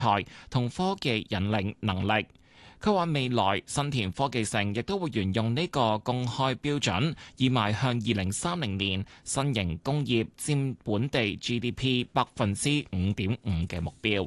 才同科技引領能力。佢話未來新田科技城亦都會沿用呢個公開標準，以邁向2030年新型工業佔本地 GDP 5.5%嘅目標。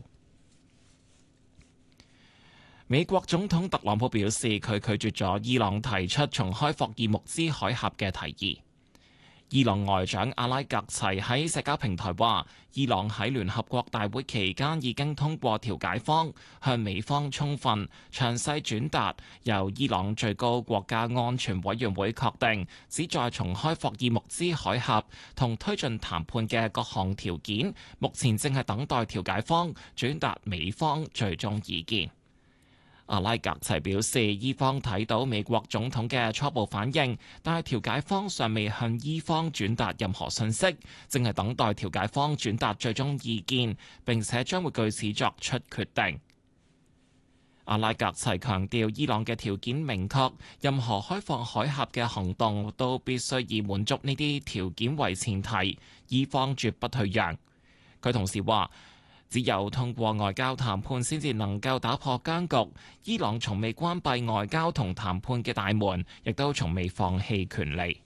美國總統特朗普表示，佢拒絕咗伊朗提出重開霍爾木茲海峽嘅提議。伊朗外長阿拉格齊喺社交平台話，伊朗喺聯合國大會期間已經通過調解方向美方充分詳細轉達由伊朗最高國家安全委員會確定旨在重開霍爾木茲海峽同推進談判嘅各項條件，目前正係等待調解方轉達美方最終意見。阿拉格齊表示，伊方睇到美國總統嘅初步反應，但係調解方尚未向伊方轉達任何信息，正係等待調解方轉達最終意見，並且將會據此作出決定。阿拉格齊強調，伊朗嘅條件明確，任何開放海峽嘅行動都必須以滿足呢啲條件為前提，伊方絕不退讓。佢同時話，只有通過外交談判先至能夠打破僵局。伊朗從未關閉外交同談判嘅大門，亦都從未放棄權利。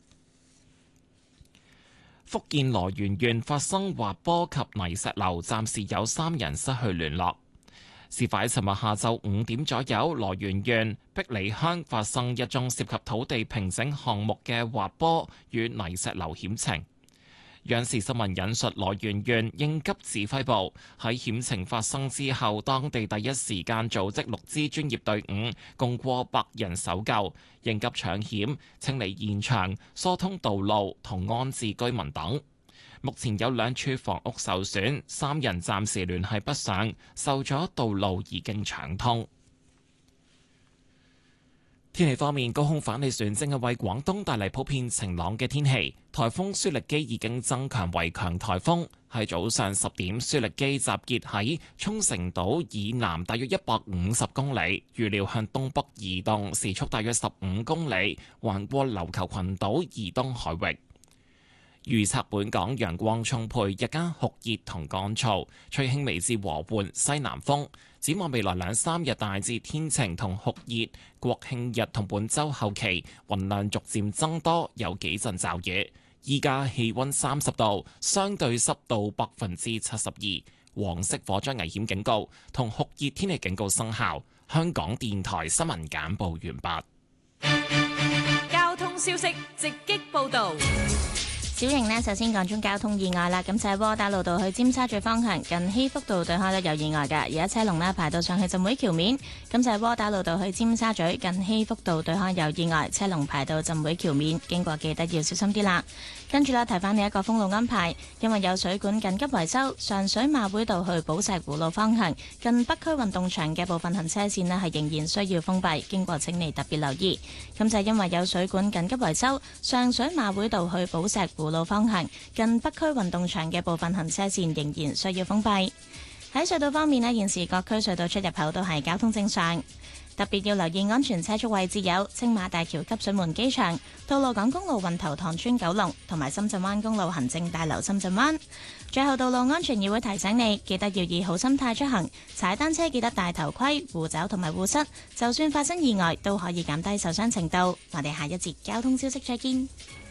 福建羅源縣發生滑坡及泥石流，暫時有3人失去聯絡。事發喺尋日下晝5點左右，羅源縣碧里鄉發生一宗涉及土地平整項目嘅滑坡與泥石流險情。央視新聞引述羅源縣應急指揮部喺險情發生之後，當地第一時間組織6支專業隊伍，共過100人搜救、應急搶險、清理現場、疏通道路同安置居民等。目前有2處房屋受損，3人暫時聯繫不上，受阻道路已經暢通。天氣方面，高空反氣旋正係為廣東帶嚟普遍晴朗嘅天氣。颱風舒力基已經增強為強颱風，喺早上10點，舒力基集結喺沖繩島以南大約150公里，預料向東北移動，時速大約15公里，橫過琉球群島以東海域。預測本港陽光充沛，日間酷熱同乾燥，吹輕微至和緩西南風。展望未來2-3日大致天晴同酷熱，國慶日同本週後期雲量逐漸增多，有幾陣驟雨。依家氣溫30度，相對濕度72%，黃色火災危險警告同酷熱天氣警告生效。香港電台新聞簡報完畢。交通消息直擊報導。 小瑩呢，首先講中交通意外啦，咁就係窩打老道去尖沙咀方向近禧福道對開咧有意外㗎，而家車龍呢排到上去浸會橋面，咁就係窩打老道去尖沙咀近禧福道對開有意外，車龍排到浸會橋面，經過記得要小心啲啦。跟住啦，提翻你一個封路安排，因為有水管緊急維修，上水馬會道去寶石湖路方向近北區運動場嘅部分行車線呢係仍然需要封閉，經過請你特別留意。咁就係因為有水管緊急維修，上水馬會道去寶石湖路方向近北區運動場嘅部分行車線仍然需要封閉。喺隧道方面呢，現時各區隧道出入口都係交通正常。特別要留意安全車速位置有青馬大橋、汲水門機場、吐露港公路運頭塘村九龍同埋深圳灣公路行政大樓深圳灣。最後，道路安全議會提醒你，記得要以好心態出行，踩單車記得戴頭盔、護肘同埋護膝，就算發生意外都可以減低受傷程度。我哋下一節交通消息再見。